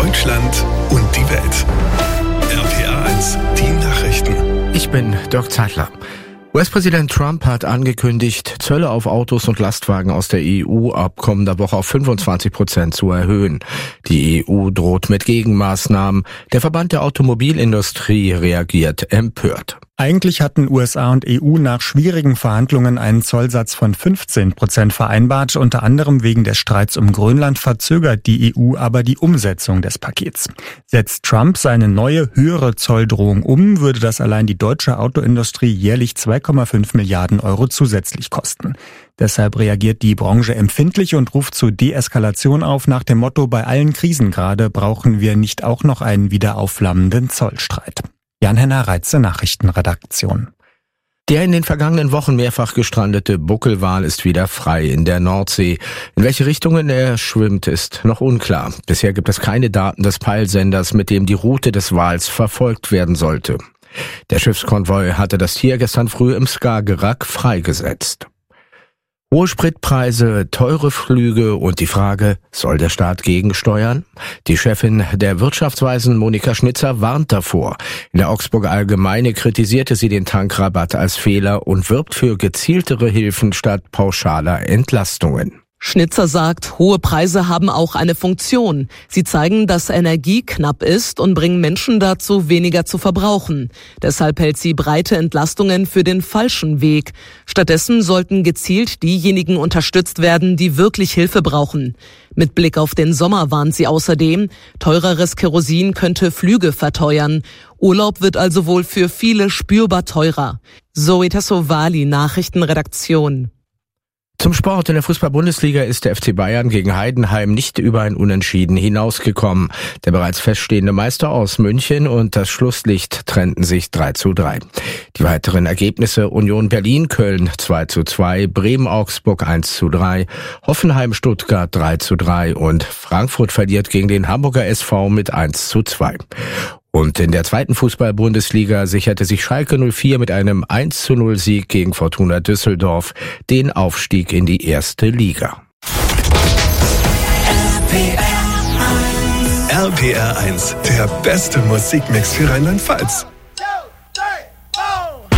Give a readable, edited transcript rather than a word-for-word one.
Deutschland und die Welt. RPA 1, die Nachrichten. Ich bin Dirk Zeitler. US-Präsident Trump hat angekündigt, Zölle auf Autos und Lastwagen aus der EU ab kommender Woche auf 25% zu erhöhen. Die EU droht mit Gegenmaßnahmen. Der Verband der Automobilindustrie reagiert empört. Eigentlich hatten USA und EU nach schwierigen Verhandlungen einen Zollsatz von 15% vereinbart. Unter anderem wegen des Streits um Grönland verzögert die EU aber die Umsetzung des Pakets. Setzt Trump seine neue, höhere Zolldrohung um, würde das allein die deutsche Autoindustrie jährlich 2,5 Milliarden Euro zusätzlich kosten. Deshalb reagiert die Branche empfindlich und ruft zur Deeskalation auf nach dem Motto: Bei allen Krisen gerade brauchen wir nicht auch noch einen wieder aufflammenden Zollstreit. Jan-Henner Reitze, Nachrichtenredaktion. Der in den vergangenen Wochen mehrfach gestrandete Buckelwal ist wieder frei in der Nordsee. In welche Richtungen er schwimmt, ist noch unklar. Bisher gibt es keine Daten des Peilsenders, mit dem die Route des Wals verfolgt werden sollte. Der Schiffskonvoi hatte das Tier gestern früh im Skagerrak freigesetzt. Hohe Spritpreise, teure Flüge und die Frage, soll der Staat gegensteuern? Die Chefin der Wirtschaftsweisen Monika Schnitzer warnt davor. In der Augsburger Allgemeine kritisierte sie den Tankrabatt als Fehler und wirbt für gezieltere Hilfen statt pauschaler Entlastungen. Schnitzer sagt, hohe Preise haben auch eine Funktion. Sie zeigen, dass Energie knapp ist und bringen Menschen dazu, weniger zu verbrauchen. Deshalb hält sie breite Entlastungen für den falschen Weg. Stattdessen sollten gezielt diejenigen unterstützt werden, die wirklich Hilfe brauchen. Mit Blick auf den Sommer warnt sie außerdem, teureres Kerosin könnte Flüge verteuern. Urlaub wird also wohl für viele spürbar teurer. Zoe Tassovali, Nachrichtenredaktion. Zum Sport. In der Fußball-Bundesliga ist der FC Bayern gegen Heidenheim nicht über ein Unentschieden hinausgekommen. Der bereits feststehende Meister aus München und das Schlusslicht trennten sich 3:3. Die weiteren Ergebnisse: Union Berlin-Köln 2:2, Bremen-Augsburg 1:3, Hoffenheim-Stuttgart 3:3 und Frankfurt verliert gegen den Hamburger SV mit 1:2. Und in der zweiten Fußball-Bundesliga sicherte sich Schalke 04 mit einem 1:0 gegen Fortuna Düsseldorf den Aufstieg in die erste Liga. RPR 1, der beste Musikmix für Rheinland-Pfalz.